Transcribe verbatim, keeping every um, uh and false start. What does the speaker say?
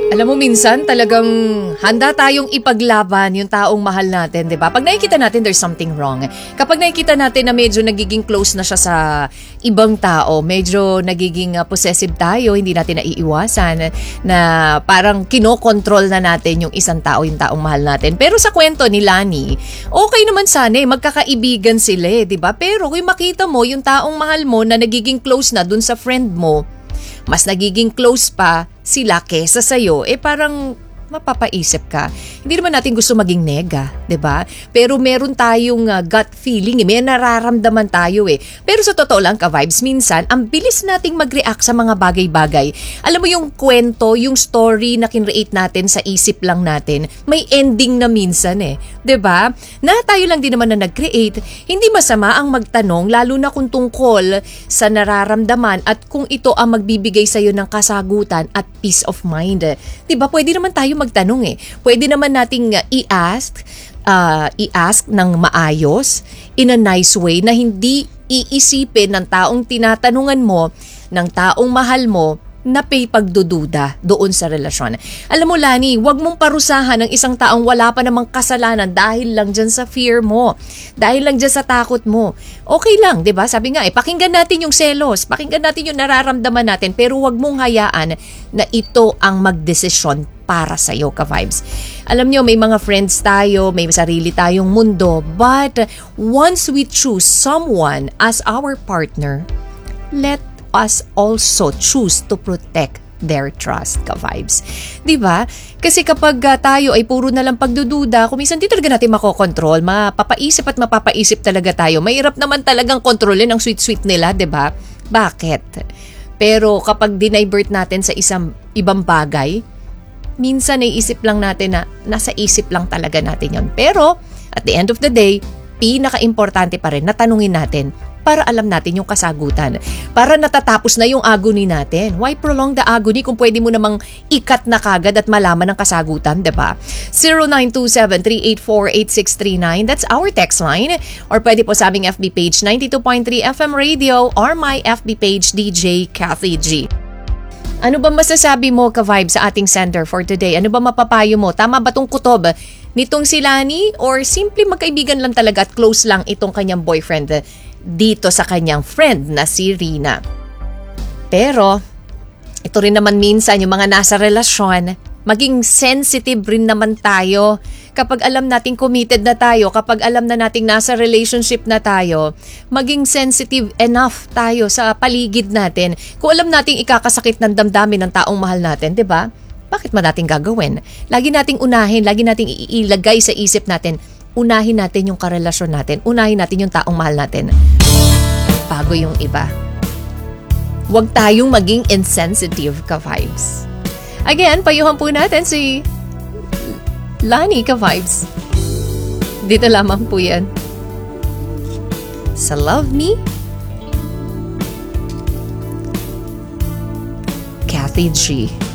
Alam mo, minsan talagang handa tayong ipaglaban yung taong mahal natin, di ba? Pag nakikita natin there's something wrong. Kapag nakikita natin na medyo nagiging close na siya sa ibang tao, medyo nagiging uh, possessive tayo, hindi natin naiiwasan na parang kinokontrol na natin yung isang tao, yung taong mahal natin. Pero sa kwento ni Lani, okay naman sana eh, magkakaibigan sila eh, di ba? Pero kung makita mo yung taong mahal mo na nagiging close na dun sa friend mo, mas nagiging close pa sila kesa sa'yo, eh parang mapapaisip ka. Hindi naman natin gusto maging nega, 'di ba? Pero meron tayong uh, gut feeling, eh. May nararamdaman tayo eh. Pero sa totoo lang ka-vibes, minsan ang bilis nating mag-react sa mga bagay-bagay. Alam mo yung kwento, yung story na kinreate natin sa isip lang natin, may ending na minsan eh. 'Di ba? Na tayo lang din naman na nag-create, hindi masama ang magtanong lalo na kung tungkol sa nararamdaman at kung ito ang magbibigay sa iyo ng kasagutan at peace of mind. 'Di ba? Pwede naman tayo magtanong eh. Pwede naman nating uh, i-ask, uh, i-ask ng maayos, in a nice way, na hindi iisipin ng taong tinatanungan mo, ng taong mahal mo, na pay pagdududa doon sa relasyon. Alam mo, Lani, wag mong parusahan ng isang taong wala pa namang kasalanan dahil lang dyan sa fear mo, dahil lang dyan sa takot mo. Okay lang, di ba? Sabi nga, eh, pakinggan natin yung selos, pakinggan natin yung nararamdaman natin, pero wag mong hayaan na ito ang magdesisyon para sa'yo, ka-vibes. Alam nyo, may mga friends tayo, may sarili tayong mundo, but once we choose someone as our partner, let us also choose to protect their trust, ka-vibes. Diba? Kasi kapag uh, tayo ay puro na lang pagdududa, kung minsan di talaga natin makokontrol, mapapaisip at mapapaisip talaga tayo. Mahirap naman talagang kontrolin ang sweet-sweet nila, diba? Bakit? Pero kapag dinivert natin sa isang ibang bagay, minsan ay isip lang natin na nasa isip lang talaga natin yon. Pero at the end of the day, pinaka-importante pa rin na tanungin natin para alam natin yung kasagutan. Para natatapos na yung agony natin. Why prolong the agony kung pwede mo namang ikat na kagad at malaman ang kasagutan, diba? zero nine two seven, three eight four, eight six three nine. That's our text line. Or pwede po sa aming F B page, ninety-two point three F M Radio, or my F B page, D J Kathy G. Ano ba masasabi mo, ka-vibe, sa ating sender for today? Ano ba mapapayo mo? Tama ba tong kutob nitong si Lani? Or simple magkaibigan lang talaga at close lang itong kanyang boyfriend dito sa kanyang friend na si Rina? Pero ito rin naman minsan yung mga nasa relasyon, maging sensitive rin naman tayo kapag alam nating committed na tayo, kapag alam na nating nasa relationship na tayo, maging sensitive enough tayo sa paligid natin. Kung alam nating ikakasakit ng damdamin ng taong mahal natin, 'di ba? Bakit man natin gagawin? Lagi nating unahin, lagi nating iilagay sa isip natin, unahin natin yung karelasyon natin, unahin natin yung taong mahal natin. Bago yung iba. Huwag tayong maging insensitive, ka-vibes. Again, payuhan po natin si Lani, ka-vibes. Dito lamang po yan sa Love Me, Kathy G.